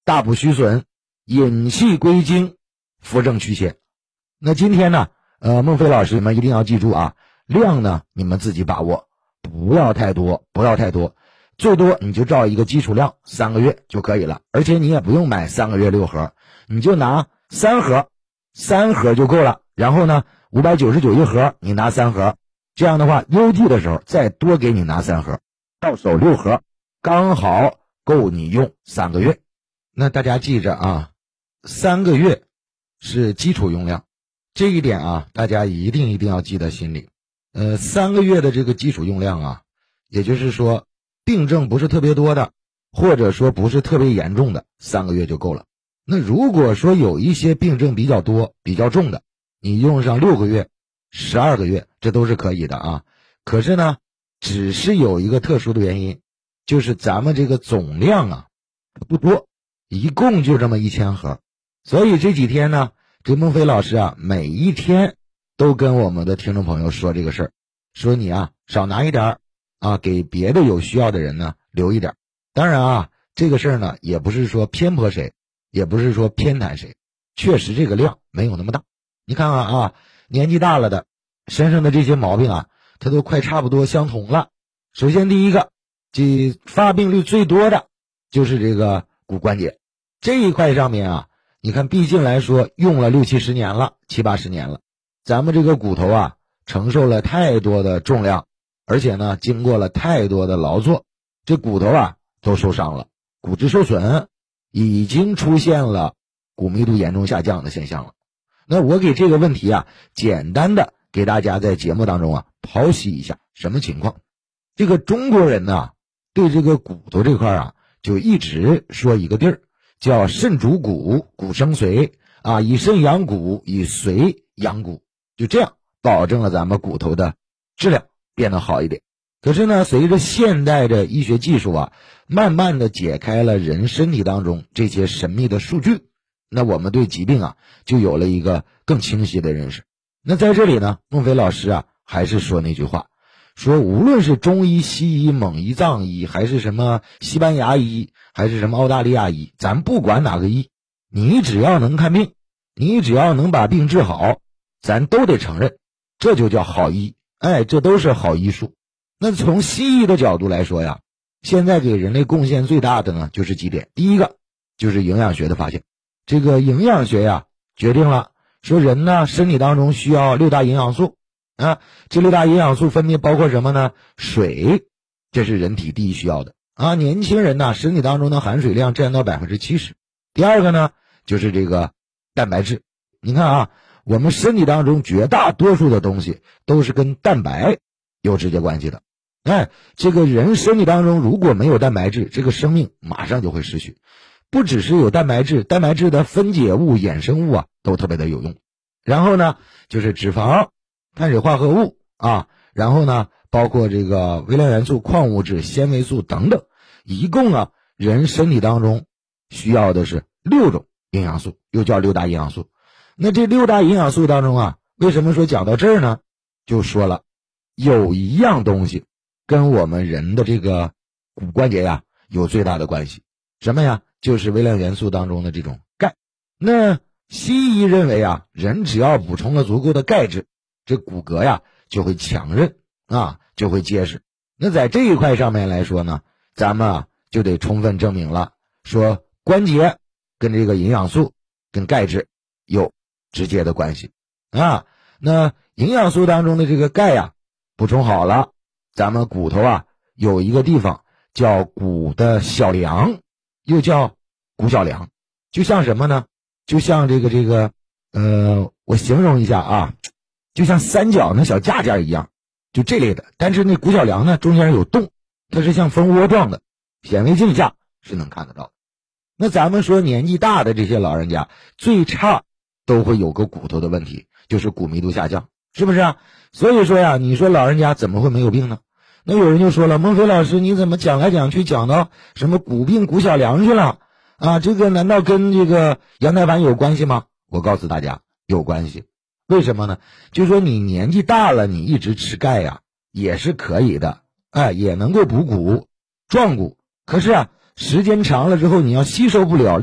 大补虚损，引气归经，扶正祛邪。那今天呢，孟非老师你们一定要记住啊，量呢你们自己把握，不要太多，最多你就照一个基础量3个月就可以了，而且你也不用买3个月6盒，你就拿3盒就够了。然后呢599一盒，你拿3盒，这样的话邮寄的时候再多给你拿3盒，到手6盒，刚好够你用3个月。那大家记着啊，3个月是基础用量，这一点啊大家一定要记在心里。3个月的这个基础用量啊，也就是说病症不是特别多的，或者说不是特别严重的，3个月就够了。那如果说有一些病症比较多比较重的，你用上6个月12个月这都是可以的啊。可是呢只是有一个特殊的原因，就是咱们这个总量啊不多，一共就这么1000盒。所以这几天呢，这孟非老师啊每一天都跟我们的听众朋友说这个事儿，说你啊少拿一点啊，给别的有需要的人呢留一点。当然啊，这个事儿呢也不是说偏颇谁，也不是说偏袒谁，确实这个量没有那么大。你看看啊，年纪大了的身上的这些毛病啊，它都快差不多相同了。首先第一个，这发病率最多的就是这个骨关节这一块上面啊，你看毕竟来说用了60-70年了，70-80年了，咱们这个骨头啊承受了太多的重量，而且呢经过了太多的劳作，这骨头啊都受伤了，骨质受损，已经出现了骨密度严重下降的现象了。那我给这个问题啊简单的给大家在节目当中啊剖析一下什么情况。这个中国人呢对这个骨头这块啊就一直说一个地儿叫肾主骨，骨生髓啊，以肾养骨，以髓养骨，就这样保证了咱们骨头的质量变得好一点。可是呢随着现代的医学技术啊慢慢的解开了人身体当中这些神秘的数据，那我们对疾病啊就有了一个更清晰的认识。那在这里呢，孟非老师啊还是说那句话，说无论是中医西医蒙医藏医，还是什么西班牙医，还是什么澳大利亚医，咱不管哪个医，你只要能看病，你只要能把病治好，咱都得承认这就叫好医，这都是好医术。那从西医的角度来说呀，现在给人类贡献最大的呢就是几点。第一个就是营养学的发现，这个营养学呀决定了说人呢身体当中需要6大营养素啊，这6大营养素分别包括什么呢？水，这是人体第一需要的啊，年轻人呢身体当中的含水量占到70%。第二个呢就是这个蛋白质。你看啊，我们身体当中绝大多数的东西都是跟蛋白有直接关系的。这个人身体当中如果没有蛋白质，这个生命马上就会失去。不只是有蛋白质，蛋白质的分解物、衍生物啊都特别的有用。然后呢就是脂肪、碳水化合物啊，然后呢包括这个微量元素、矿物质、纤维素等等，一共啊人身体当中需要的是6种营养素，又叫6大营养素。那这6大营养素当中啊，为什么说讲到这儿呢？就说了有一样东西跟我们人的这个骨关节呀有最大的关系，什么呀？就是微量元素当中的这种钙。那西医认为啊，人只要补充了足够的钙质，这骨骼呀就会强韧啊，就会结实。那在这一块上面来说呢，咱们啊就得充分证明了，说关节跟这个营养素跟钙质有直接的关系啊。那营养素当中的这个钙呀补充好了，咱们骨头啊有一个地方叫骨的小梁，又叫骨小梁，就像什么呢？就像这个我形容一下啊，就像三角那小架架一样，就这类的。但是那骨小梁呢中间有洞，它是像蜂窝状的，显微镜下是能看得到的。那咱们说年纪大的这些老人家最差都会有个骨头的问题，就是骨密度下降，是不是啊？所以说呀，你说老人家怎么会没有病呢？那有人就说了，孟非老师你怎么讲来讲去讲到什么骨病骨小梁去了啊？这个难道跟这个羊胎盘有关系吗？我告诉大家有关系。为什么呢？就说你年纪大了，你一直吃钙呀也是可以的，也能够补骨壮骨。可是啊时间长了之后你要吸收不了